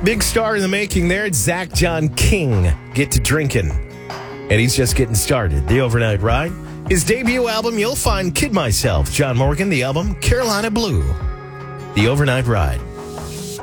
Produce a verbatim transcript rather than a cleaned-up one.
Big star in the making there. Zach John King. Get to drinking. And he's just getting started. The Overnight Ride. His debut album, you'll find Kid Myself. John Morgan, the album, Carolina Blue. The Overnight Ride.